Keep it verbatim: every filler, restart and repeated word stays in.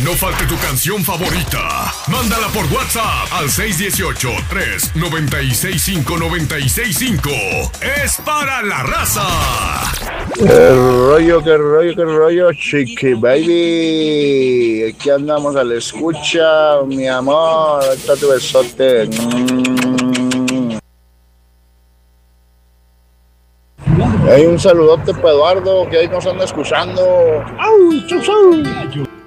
no falte tu canción favorita. Mándala por WhatsApp al seis uno ocho, tres nueve seis cinco, nueve seis cinco. ¡Es para la raza! ¡Qué rollo, qué rollo, qué rollo, chiqui baby! Aquí andamos a la escucha, mi amor. Está tu besote. Mm. Hay un saludote para Eduardo, que ahí nos anda escuchando. ¡Au! ¡Chau, chau!